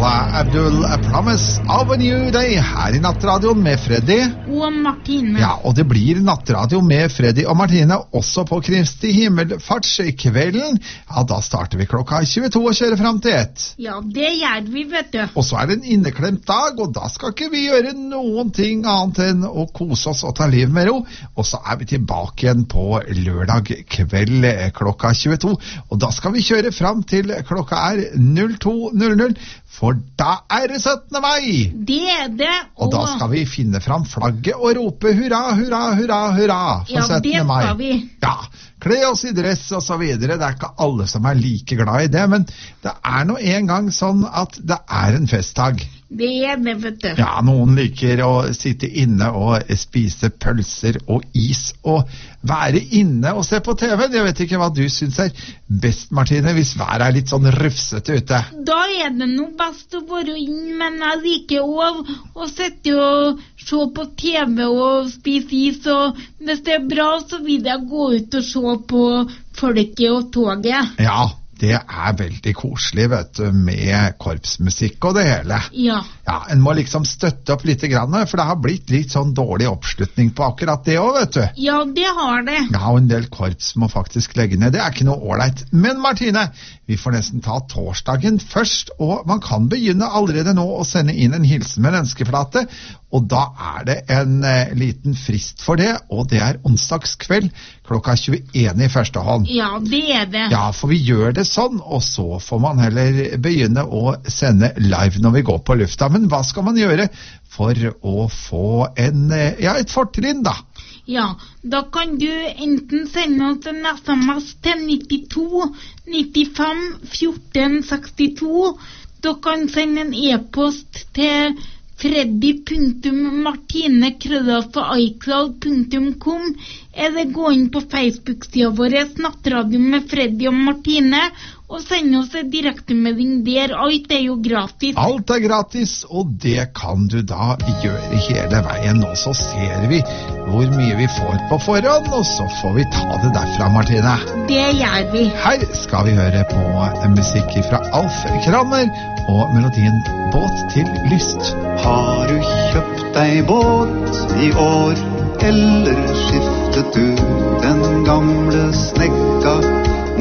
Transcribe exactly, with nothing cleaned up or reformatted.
Paula Abdul, A Promise of a New Day, her i Nattradioen med Freddy og Martine. Ja, og det blir Nattradio med Freddy og Martine også på Kristi himmelfartskvelden. Ja, da starter vi klokka tjueto og kjører frem til ett. Ja, det gjør vi, vet du. Og så er det en inneklemt dag, og da skal ikke vi gjøre noen ting annet enn å kose oss og ta liv med ro. Og så er vi tilbake igjen på lørdag kveld klokka tjueto, og da skal vi kjøre frem til klokka er null to null null, for da er det syttende mai. Det er det. Og, og da skal vi finne frem flagget og rope hurra, hurra, hurra, hurra for ja, syttende mai. Ja, det skal vi. Ja, kle oss i dress og så videre. Det er ikke alle som er like glad i det, men det er nå en gang sånn at det er en festdag. Det er det, vet du. Ja, noen liker å sitte inne og spise pølser og is og være inne og se på T V. Jeg vet ikke hva du synes er best, Martine, hvis været er litt sånn rufsete ute. Da er det noe best å være inn, men jeg liker også å sitte og se på T V og spise is, og hvis det er bra, så vil jeg gå ut og se på folket og toget. Ja, det er veldig koselig, vet du, med korpsmusikk og det hele. Ja. Ja, en må liksom støtte opp litt grann, for det har blitt litt sånn dårlig oppslutning på akkurat det også, vet du. Ja, det har det. Ja, og en del korps må faktisk legge ned. Det er ikke noe ålreit. Men Martine, vi får nesten ta torsdagen først, og man kan begynne allerede nå å sende inn en hilsen med en ønskeflate, og da er det en eh, liten frist for det, og det er onsdagskveld klokka tjueen i første hånd. Ja, det er det. Ja, for vi gjør det sånn, og så får man heller begynne å sende live når vi går på lufta. Men hva skal man gjøre for å få en, ja, et fortrinn da? Ja, da kan du enten sende oss en S M S til nittito nittifem fjorten sekstito. Du kan sende en e-post til freddy punktum martine krøllalfa icloud punktum com, eller gå inn på Facebook-sida vår Nattradio med Freddy og Martine og sende oss en direktemelding der. Alt er jo gratis. Alt er gratis, og det kan du da gjøre hele veien. Og så ser vi hvor mye vi får på forhånd, og så får vi ta det derfra, Martine. Det gjør vi. Her skal vi høre på musikk fra Alf Kramer og melodien Båt til lyst. Har du kjøpt deg båt i år, eller skiftet du den gamle snegg?